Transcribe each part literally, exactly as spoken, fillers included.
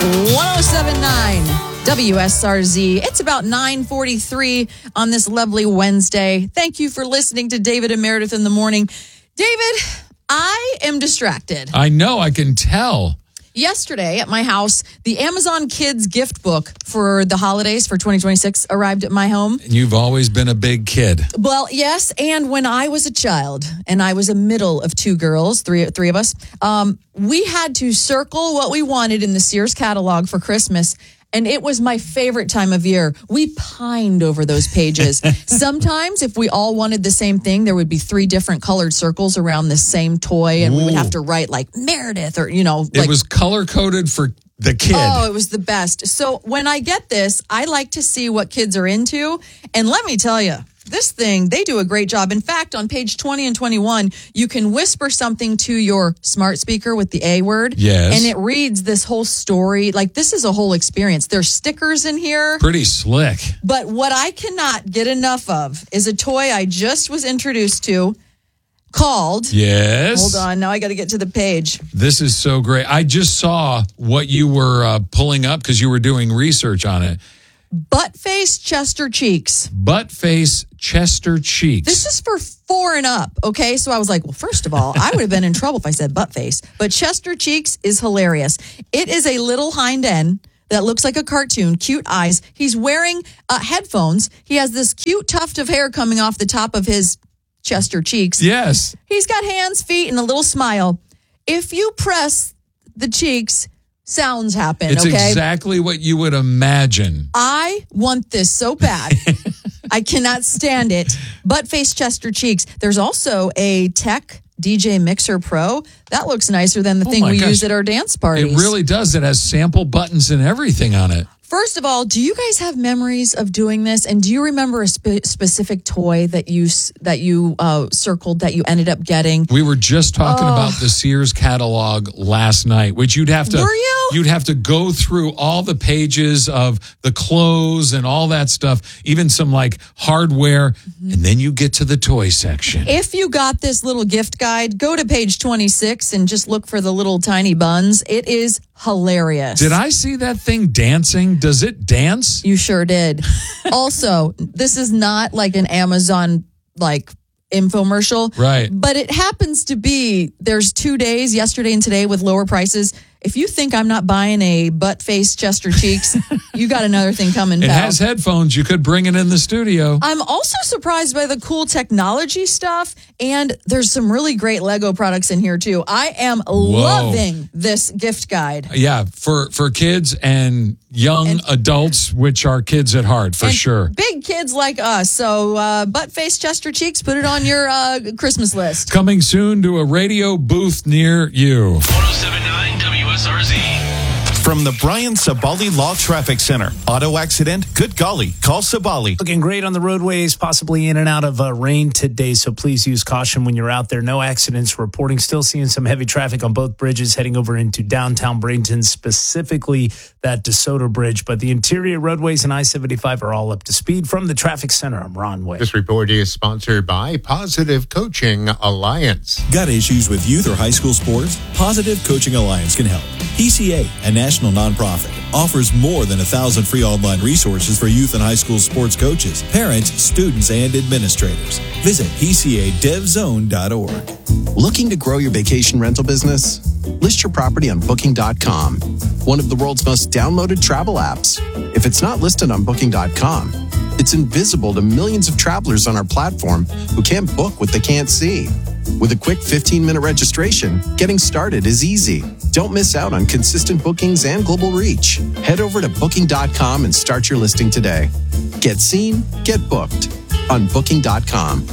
ten seventy-nine W S R Z. It's about nine forty-three on this lovely Wednesday. Thank you for listening to David and Meredith in the morning. David, I am distracted. I know, I can tell. Yesterday at my house, the Amazon Kids gift book for the holidays for twenty twenty-six arrived at my home. You've always been a big kid. Well, yes, and when I was a child, and I was a middle of two girls, three three of us, um, we had to circle what we wanted in the Sears catalog for Christmas. And it was my favorite time of year. We pined over those pages. Sometimes if we all wanted the same thing, there would be three different colored circles around the same toy. And Ooh. we would have to write like Meredith or, you know. It like, was color coded for the kid. Oh, it was the best. So when I get this, I like to see what kids are into. And let me tell you, this thing, they do a great job. In fact, on page twenty and twenty-one, you can whisper something to your smart speaker with the A word. Yes. And it reads this whole story. Like, this is a whole experience. There's stickers in here. Pretty slick. But what I cannot get enough of is a toy I just was introduced to called... Yes. Hold on. Now I got to get to the page. This is so great. I just saw what you were uh, pulling up because you were doing research on it. Butt face, Chester cheeks. Butt face, Chester cheeks. This is for four and up, okay? So I was like, well, first of all, I would have been in trouble if I said butt face. But Chester cheeks is hilarious. It is a little hind end that looks like a cartoon, cute eyes. He's wearing uh, headphones. He has this cute tuft of hair coming off the top of his Chester cheeks. Yes. He's got hands, feet, and a little smile. If you press the cheeks... sounds happen, it's okay? It's exactly what you would imagine. I want this so bad. I cannot stand it. Butt face, Chester cheeks. There's also a Tech D J Mixer Pro. That looks nicer than the oh thing we gosh. use at our dance parties. It really does. It has sample buttons and everything on it. First of all, do you guys have memories of doing this? And do you remember a spe- specific toy that you that you uh, circled that you ended up getting? We were just talking oh. about the Sears catalog last night, which you'd have to were you? You'd have to go through all the pages of the clothes and all that stuff, even some like hardware, mm-hmm. and then you get to the toy section. If you got this little gift guide, go to page twenty-six and just look for the little tiny buns. It is hilarious. Did I see that thing dancing? Does it dance? You sure did. Also, this is not like an Amazon like infomercial. Right. But it happens to be there's two days, yesterday and today, with lower prices. If you think I'm not buying a butt face Chester cheeks, you got another thing coming. It pal. has headphones. You could bring it in the studio. I'm also surprised by the cool technology stuff, and there's some really great Lego products in here too. I am Whoa. loving this gift guide. Yeah, for for kids and young and, adults, which are kids at heart, for and sure. Big kids like us. So uh, butt face Chester cheeks, put it on your uh, Christmas list. Coming soon to a radio booth near you. one oh seven point nine W S R Z. From the Brian Sabali Law Traffic Center. Auto accident? Good golly. Call Sabali. Looking great on the roadways, possibly in and out of uh, rain today, so please use caution when you're out there. No accidents reporting. Still seeing some heavy traffic on both bridges heading over into downtown Bradenton, specifically that DeSoto Bridge. But the interior roadways and I seventy-five are all up to speed. From the Traffic Center, I'm Ron Way. This report is sponsored by Positive Coaching Alliance. Got issues with youth or high school sports? Positive Coaching Alliance can help. P C A, a national nonprofit, offers more than a thousand free online resources for youth and high school sports coaches, parents, students, and administrators. Visit P C A dev zone dot org. Looking to grow your vacation rental business? List your property on booking dot com, one of the world's most downloaded travel apps. If it's not listed on booking dot com, it's invisible to millions of travelers on our platform who can't book what they can't see. With a quick fifteen-minute registration, getting started is easy. Don't miss out on consistent bookings and global reach. Head over to booking dot com and start your listing today. Get seen, get booked on booking dot com.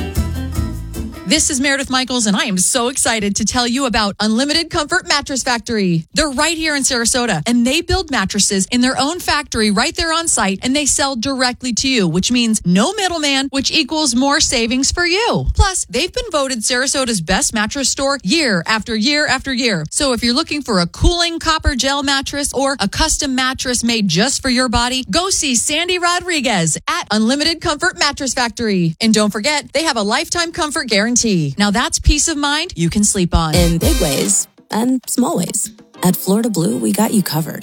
This is Meredith Michaels, and I am so excited to tell you about Unlimited Comfort Mattress Factory. They're right here in Sarasota, and they build mattresses in their own factory right there on site, and they sell directly to you, which means no middleman, which equals more savings for you. Plus, they've been voted Sarasota's best mattress store year after year after year. So if you're looking for a cooling copper gel mattress or a custom mattress made just for your body, go see Sandy Rodriguez at Unlimited Comfort Mattress Factory. And don't forget, they have a lifetime comfort guarantee. Now that's peace of mind you can sleep on. In big ways and small ways. At Florida Blue, we got you covered.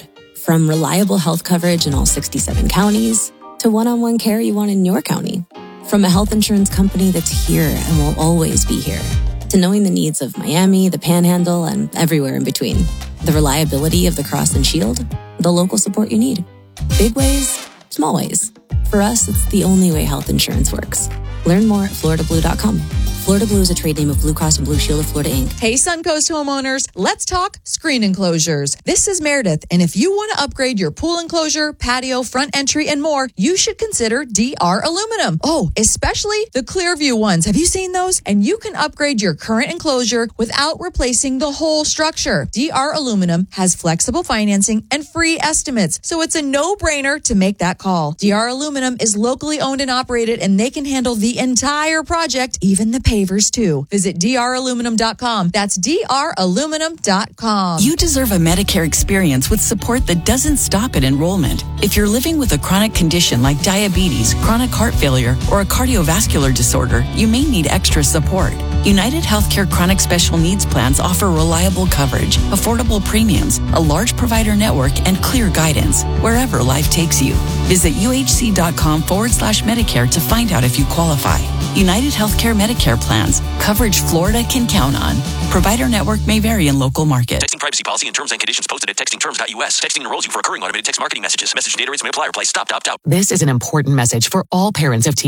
From reliable health coverage in all sixty-seven counties to one-on-one care you want in your county. From a health insurance company that's here and will always be here, to knowing the needs of Miami, the Panhandle, and everywhere in between. The reliability of the Cross and Shield, the local support you need. Big ways, small ways. For us, it's the only way health insurance works. Learn more at Florida Blue dot com. Florida Blue is a trade name of Blue Cross and Blue Shield of Florida, Incorporated. Hey, Suncoast homeowners, let's talk screen enclosures. This is Meredith, and if you want to upgrade your pool enclosure, patio, front entry, and more, you should consider D R Aluminum. Oh, especially the Clearview ones. Have you seen those? And you can upgrade your current enclosure without replacing the whole structure. D R Aluminum has flexible financing and free estimates, so it's a no-brainer to make that call. D R Aluminum is locally owned and operated, and they can handle the entire project, even the pavers too. Visit D R aluminum dot com. That's D R aluminum dot com. You deserve a Medicare experience with support that doesn't stop at enrollment. If you're living with a chronic condition like diabetes, chronic heart failure, or a cardiovascular disorder, you may need extra support. United Healthcare Chronic Special Needs Plans offer reliable coverage, affordable premiums, a large provider network, and clear guidance wherever life takes you. Visit uhc.com forward slash Medicare to find out if you qualify. United Healthcare Medicare plans. Coverage Florida can count on. Provider network may vary in local markets. Texting privacy policy and terms and conditions posted at texting terms dot U S. Texting enrolls you for recurring automated text marketing messages. Message and data rates may apply. Reply stop to opt out. This is an important message for all parents of teens.